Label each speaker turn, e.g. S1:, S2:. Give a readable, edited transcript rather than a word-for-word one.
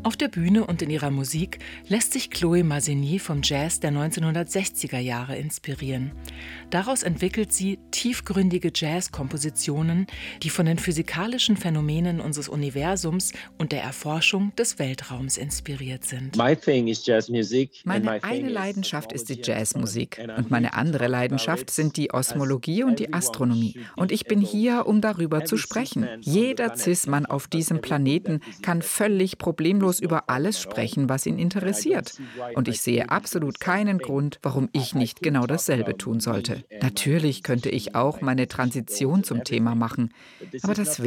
S1: Auf der Bühne und in ihrer Musik lässt sich Chloé Mazzini vom Jazz der 1960er Jahre inspirieren. Daraus entwickelt sie tiefgründige Jazz-Kompositionen, die von den physikalischen Phänomenen unseres Universums und der Erforschung des Weltraums inspiriert sind.
S2: Meine eine Leidenschaft ist die Jazzmusik und meine andere Leidenschaft sind die Osmologie und die Astronomie. Und ich bin hier, um darüber zu sprechen. Jeder Cis-Mann auf diesem Planeten kann völlig problemlos über alles sprechen, was ihn interessiert. Und ich sehe absolut keinen Grund, warum ich nicht genau dasselbe tun sollte. Natürlich könnte ich auch meine Transition zum Thema machen, aber das